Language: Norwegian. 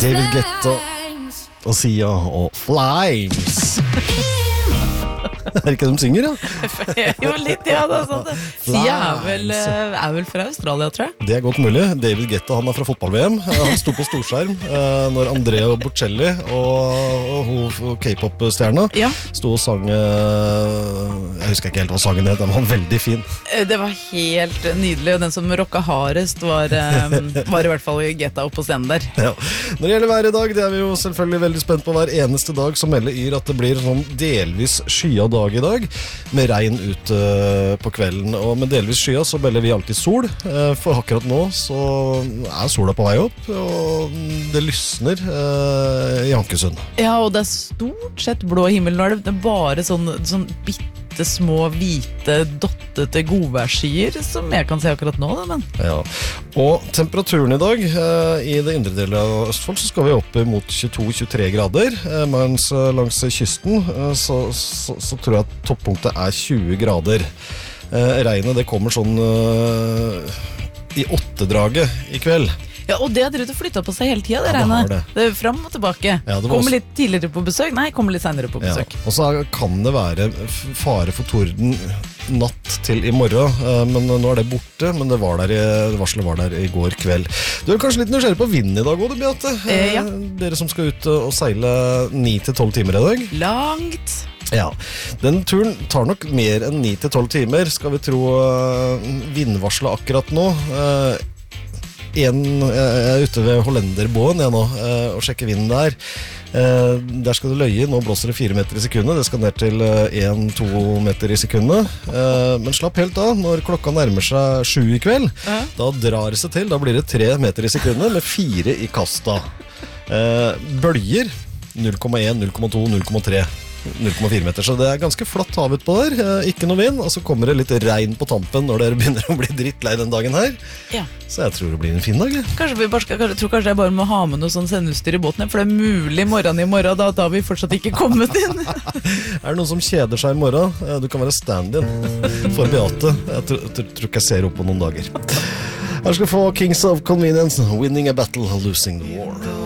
David Guetta og Sia og Flames. Ikke de synger, ja? Jo, litt, ja. Sånn. Sia er vel fra Australia, tror jeg. Det er godt mulig. David Guetta, han er fra fotball-VM. Han sto på storskjerm når Andrea Bocelli og K-pop-stjerna sto og sang. Jeg husker ikke helt hva sangen het, den var veldig fin. Det var helt nydelig, og den som rocka hardest var i hvert fall Guetta opp på scenen der. Ja. Når det gjelder været i dag, det er vi jo selvfølgelig veldig spent på. Hver eneste dag så melder Yr at det blir sånn delvis skya dag i dag, med regn ut på kvelden, og med delvis skya så melder vi alltid sol, for akkurat nå så er sola på vei opp, og det lysner i Ankesund. Ja, og det er stort sett blå himmel. Nå er det bare sånn bitte små, hvite, dottete godværskyer som jeg kan se akkurat nå. Men. Ja, og temperaturen i dag i det indre delen av Østfold så skal vi opp mot 22-23 grader, mens langs kysten så tror jeg at toppunktet er 20 grader. Regnet det kommer sånn i 8-draget i kveld. Ja, og det har drevet å flytte på seg hele tiden, det regnet. Det er frem og tilbake. Ja, kommer litt tidligere på besøk? Nei, kommer litt senere på besøk. Ja, og så kan det være fare for torden natt til i morgen, men nå er det borte, men varselet var der i går kveld. Du er kanskje litt nysgjerrig på vinden i dag også, Beate? Ja. Dere som skal ut og seile 9-12 timer i dag. Langt. Ja, den turen tar nok mer enn 9-12 timer, skal vi tro vindvarselet akkurat nå. Jeg er ute ved Hollenderbåen nå og sjekker vinden der. Der skal det løye. Nå blåser det 4 meter i sekundet. Det skal ned til 1-2 meter i sekundet. Men slapp helt av når klokka nærmer seg 7 i kveld. Da drar det seg til. Da blir det 3 meter i sekundet med 4 i kasta. Bølger 0,1, 0,2, 0,3 0,4 meter, så det er ganske flatt hav ut på der. Ikke noe vind, og så kommer det litt regn på tampen når dere begynner å bli drittlei den dagen her. Ja. Så jeg tror det blir en fin dag. Jeg tror kanskje jeg bare må ha med noe sånn sendeutstyr i båten, for det er mulig morgen i morgen, da har vi fortsatt ikke kommet inn. Er det noen som kjeder seg i morgen? Du kan være stand-in for Beate. Jeg tror ikke jeg ser opp på noen dager. Her skal få Kings of Convenience, Winning a Battle, Losing the War.